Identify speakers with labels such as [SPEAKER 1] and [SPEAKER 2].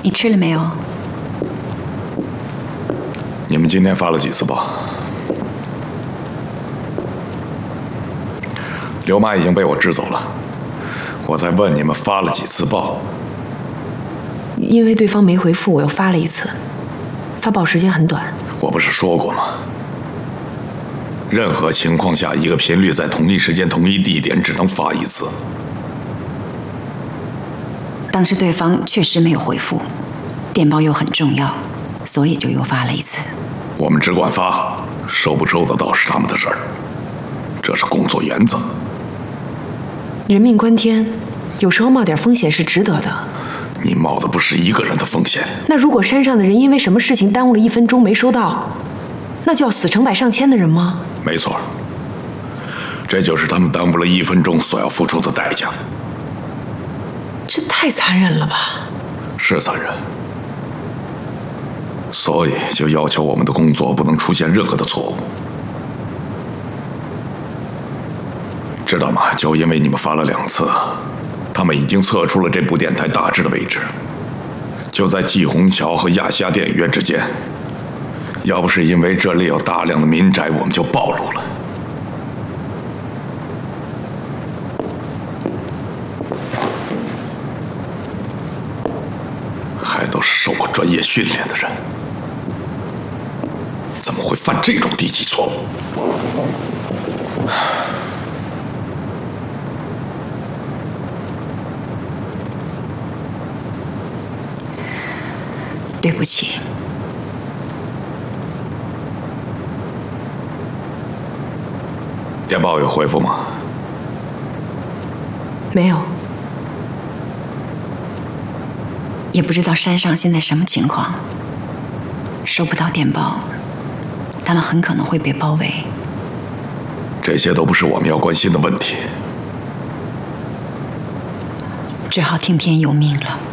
[SPEAKER 1] 你吃了没有？
[SPEAKER 2] 你们今天发了几次报？刘妈已经被我支走了，我在问你们发了几次报？
[SPEAKER 3] 因为对方没回复，我又发了一次，发报时间很短。
[SPEAKER 2] 我不是说过吗？任何情况下，一个频率在同一时间、同一地点只能发一次。
[SPEAKER 1] 当时对方确实没有回复，电报又很重要，所以就又发了一次。
[SPEAKER 2] 我们只管发，收不收得到是他们的事儿，这是工作原则。
[SPEAKER 3] 人命关天，有时候冒点风险是值得的。
[SPEAKER 2] 你冒的不是一个人的风险。
[SPEAKER 3] 那如果山上的人因为什么事情耽误了1分钟没收到，那就要死成百上千的人吗？
[SPEAKER 2] 没错，这就是他们耽误了1分钟所要付出的代价。
[SPEAKER 3] 这太残忍了吧？
[SPEAKER 2] 是残忍，所以就要求我们的工作不能出现任何的错误，知道吗？就因为你们发了2次，他们已经测出了这部电台大致的位置，就在季虹桥和亚夏电影院之间。要不是因为这里有大量的民宅，我们就暴露了。还都是受过专业训练的人，怎么会犯这种低级错误？
[SPEAKER 1] 对不起。
[SPEAKER 2] 电报有回复吗？
[SPEAKER 3] 没有。
[SPEAKER 1] 也不知道山上现在什么情况，收不到电报，他们很可能会被包围。
[SPEAKER 2] 这些都不是我们要关心的问题，
[SPEAKER 1] 只好听天由命了。